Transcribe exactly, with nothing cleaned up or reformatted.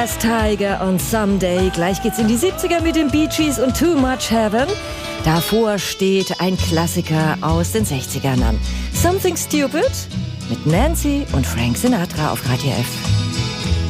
Glass Tiger und Someday. Gleich geht's in die siebziger mit den Bee Gees und Too Much Heaven. Davor steht ein Klassiker aus den sechzigern an. Something Stupid mit Nancy und Frank Sinatra auf K T F.